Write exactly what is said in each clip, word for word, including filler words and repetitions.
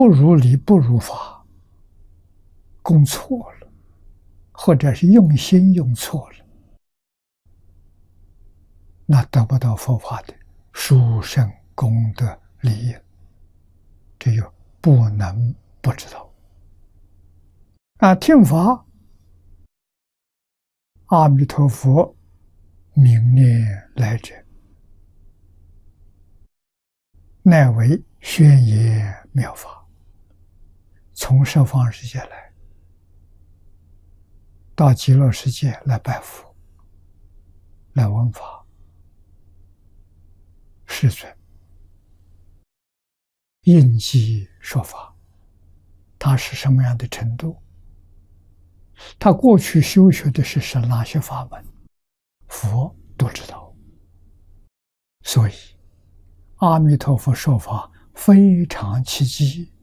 不如理不如法，供错了，或者是用心用错了，那得不到佛法的殊胜功德利益，这就不能不知道。啊，听法，阿弥陀佛名念来者，乃为宣言妙法。从十方世界来，到极乐世界来拜佛，来闻法。世尊应机说法，他是什么样的程度？他过去修学的是是哪些法门？佛都知道。所以阿弥陀佛说法非常契机，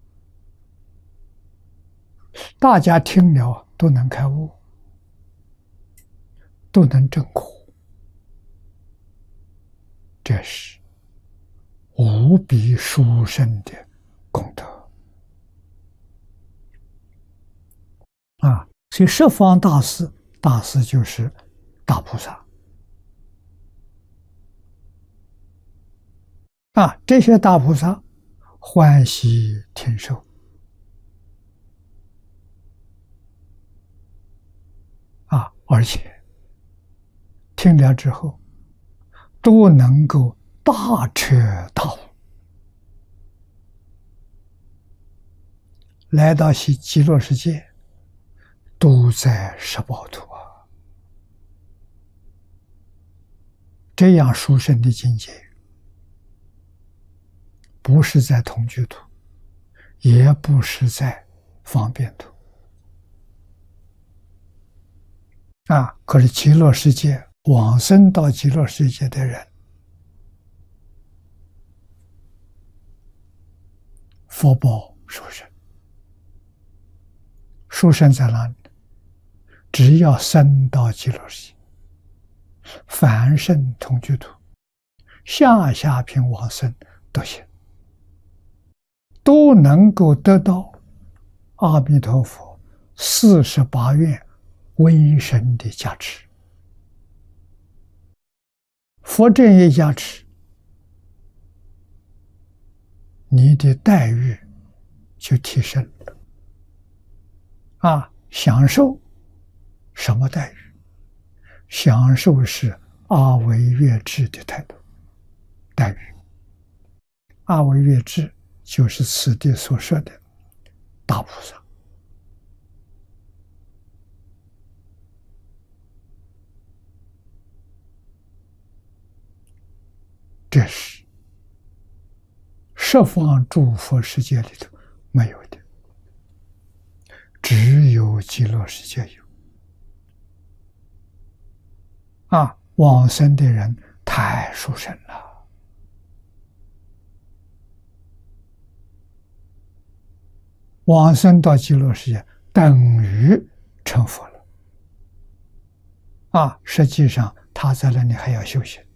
大家听了都能开悟，都能证苦，这是无比殊胜的功德啊！所以十方大士，大士就是大菩萨啊！这些大菩萨欢喜听受啊，而且听了之后都能够大彻大悟，来到西极乐世界，都在十报土啊！这样殊胜的境界，不是在同居土，也不是在方便土啊！可是极乐世界往生到极乐世界的人，福报殊胜。殊胜在哪里？只要生到极乐世界，凡圣同居土，下下品往生都行，都能够得到阿弥陀佛四十八愿威神的加持。佛正业加持，你的待遇就提升了啊！享受什么待遇？享受是阿惟越致的态度待遇。阿惟越致就是此地所说的大菩萨。这是十方诸佛世界里头没有的，只有极乐世界有。啊，往生的人太殊胜了，往生到极乐世界等于成佛了。啊，实际上他在那里还要修行，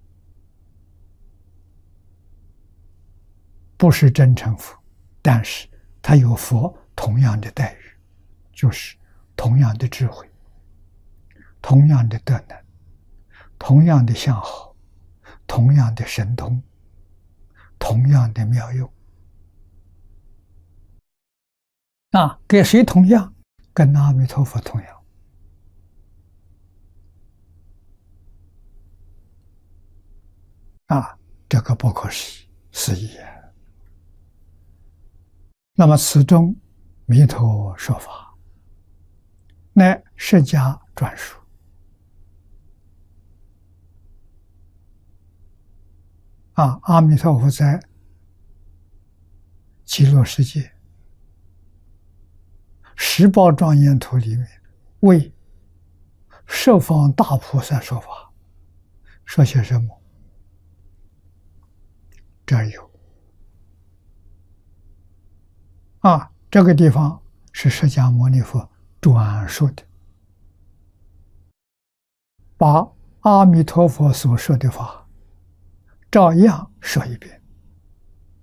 不是真成佛，但是他有佛同样的待遇，就是同样的智慧，同样的德能，同样的相好，同样的神通，同样的妙用。啊，跟谁同样？跟阿弥陀佛同样。啊，这个不可思议啊！那么此中弥陀说法，乃释迦专属。啊，阿弥陀佛在极乐世界十报庄严图里面为十方大菩萨说法，说些什么？这儿有啊，这个地方是释迦牟尼佛转述的，把阿弥陀佛所说的法照样说一遍。